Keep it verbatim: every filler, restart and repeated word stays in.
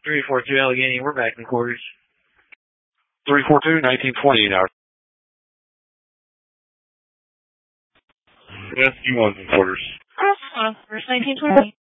three four two Allegheny, we're back in quarters. three four two, nineteen twenty an hour. S Q one's in quarters. Uh, first nineteen twenty.